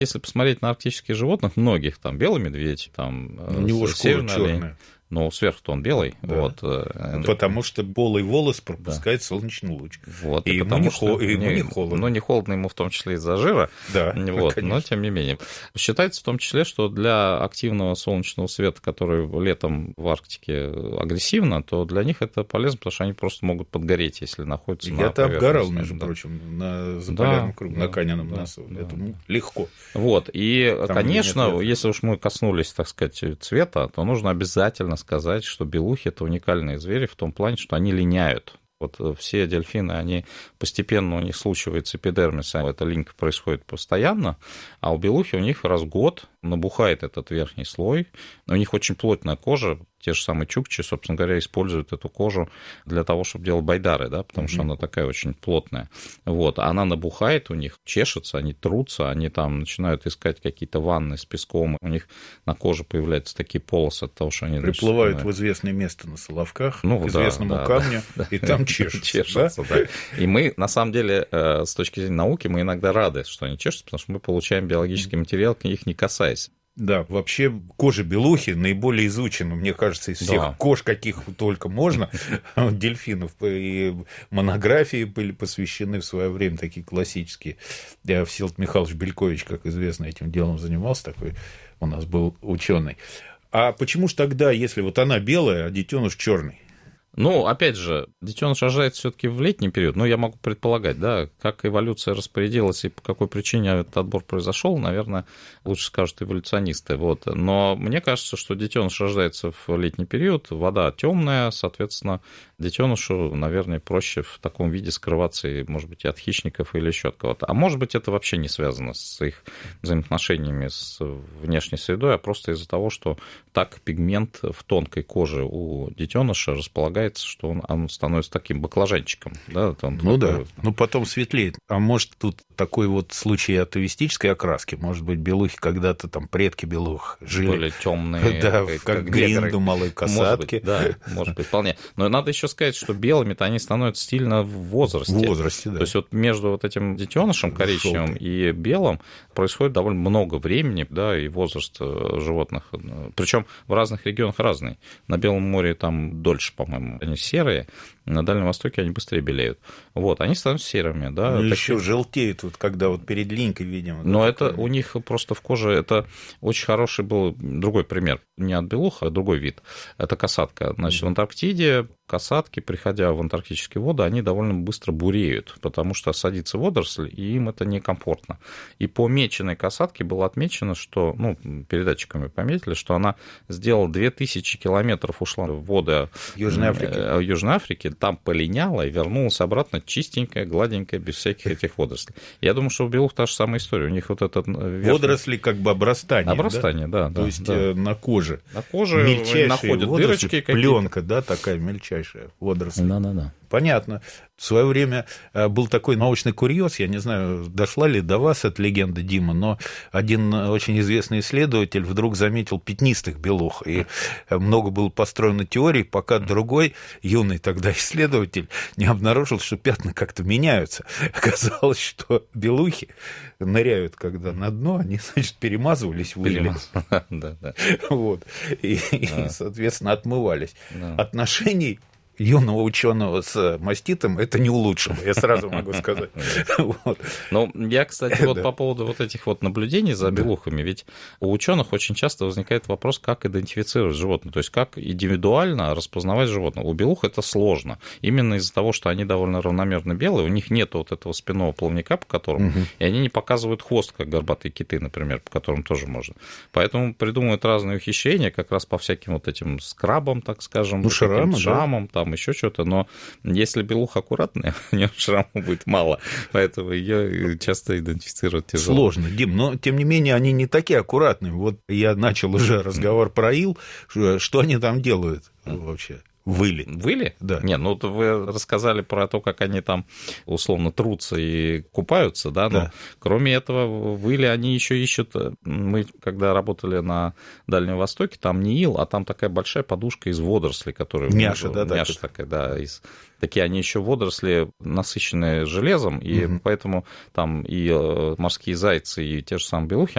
Если посмотреть на арктических животных, многих, там, белый медведь, там, у него шкура черная. Но сверху-то он белый. Да. Вот. Потому что полый волос пропускает солнечный луч. Вот. И ему не холодно. Ну, не холодно ему в том числе из-за жира. Да, вот. Но тем не менее. Считается в том числе, что для активного солнечного света, который летом в Арктике агрессивно, то для них это полезно, потому что они просто могут подгореть, если находятся на поверхности. Я-то обгорал, между прочим, на Заполярном кругу, на Канином носу. Это легко. Вот. И, там, конечно, если уж мы коснулись, так сказать, цвета, то нужно обязательно сказать, что белухи — это уникальные звери в том плане, что они линяют. Вот все дельфины, они постепенно, у них случивается эпидермис, эта линька происходит постоянно, а у белухи у них раз в год набухает этот верхний слой, но у них очень плотная кожа, те же самые чукчи, собственно говоря, используют эту кожу для того, чтобы делать байдары, да, потому что она такая очень плотная. Вот, она набухает у них, чешется, они трутся, они там начинают искать какие-то ванны с песком, у них на коже появляются такие полосы от того, что они... Приплывают в известное место на Соловках, к известному камню, и там чешутся. Да. И мы, на самом деле, с точки зрения науки, мы иногда рады, что они чешутся, потому что мы получаем биологический материал, к них не касаясь. Да, вообще кожа белухи наиболее изучена, мне кажется, из всех кож, каких только можно, дельфинов. И монографии были посвящены в свое время, такие классические. Всеволод Михайлович Белькович, как известно, этим делом занимался, такой у нас был ученый. А почему же тогда, если вот она белая, а детеныш черный? Ну, опять же, детеныш рождается все-таки в летний период. Ну, я могу предполагать, да, как эволюция распорядилась и по какой причине этот отбор произошел, наверное, лучше скажут эволюционисты. Вот. Но мне кажется, что детеныш рождается в летний период, вода темная, соответственно, детенышу, наверное, проще в таком виде скрываться, и, может быть, и от хищников или еще от кого-то. А может быть, это вообще не связано с их взаимоотношениями с внешней средой, а просто из-за того, что так пигмент в тонкой коже у детеныша располагается, что он становится таким баклажанчиком. Да, ну потом светлеет. А может, тут такой вот случай атовистической окраски? Может быть, белухи когда-то, там, предки белух жили... Более темные. Да, как Гринду, малой касатки. Может быть, вполне. Но надо еще сказать, что белыми-то они становятся сильно в возрасте. В возрасте, да. То есть вот между вот этим детенышем коричневым и белым происходит довольно много времени, да, и возраст животных. Причем в разных регионах разный. На Белом море там дольше, по-моему, они серые, на Дальнем Востоке они быстрее белеют. Вот, они становятся серыми, да. Ну, еще желтеют, вот когда вот перед линькой, видимо. Но это у них просто в коже, это очень хороший был другой пример, не от белух, а другой вид. Это касатка. Значит, в Антарктиде касатки, приходя в антарктические воды, они довольно быстро буреют, потому что садится водоросль, и им это некомфортно. И по меченой касатке было отмечено, что, ну, передатчиками пометили, что она сделала 2000 километров, ушла в воды Южной Африки, там полиняла и вернулась обратно чистенькая, гладенькая, без всяких этих водорослей. Я думаю, что у белух та же самая история. У них вот этот водоросли как бы обрастание. Обрастание, да. То есть на коже. На коже находят водоросли, дырочки какие-то. Пленка, да, такая мельчайшая водоросль. Да. Понятно. В свое время был такой научный курьез, я не знаю, дошла ли до вас эта легенда, Дима, но один очень известный исследователь вдруг заметил пятнистых белух, и много было построено теорий, пока другой юный тогда исследователь не обнаружил, что пятна как-то меняются. Оказалось, что белухи ныряют, когда на дно, они, значит, перемазывались в иле. Вот. И, соответственно, отмывались. Отношений юного ученого с маститом это не улучшило, я сразу могу сказать. Ну, я, кстати, вот по поводу вот этих вот наблюдений за белухами, ведь у ученых очень часто возникает вопрос, как идентифицировать животное, то есть как индивидуально распознавать животное. У белух это сложно, именно из-за того, что они довольно равномерно белые, у них нет вот этого спинного плавника, по которому, и они не показывают хвост, как горбатые киты, например, по которым тоже можно. Поэтому придумывают разные ухищрения, как раз по всяким вот этим скрабам, так скажем, шрамам, там еще что-то, но если белуха аккуратная, у нее шрама будет мало, поэтому ее часто идентифицировать тяжело. Сложно, Дим, но тем не менее они не такие аккуратные. Вот я начал уже разговор про ил, что они там делают вообще? Выли. Выли? Да. Не, ну вот вы рассказали про то, как они там условно трутся и купаются, да, но Да. кроме этого выли они еще ищут. Мы когда работали на Дальнем Востоке, там не ил, а там такая большая подушка из водорослей, которая... Мяша, да? Мяша такая, да, такие они еще водоросли, насыщенные железом, и поэтому там и морские зайцы, и те же самые белухи,